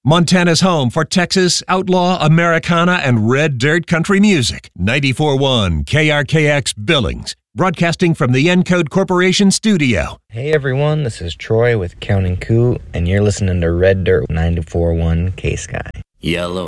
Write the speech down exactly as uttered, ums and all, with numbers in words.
Montana's home for Texas, outlaw, Americana, and red dirt country music. ninety-four point one K R K X Billings, broadcasting from the Encode Corporation studio. Hey everyone, this is Troy with Counting Coup, and you're listening to Red Dirt ninety-four point one K-Sky. Yellow.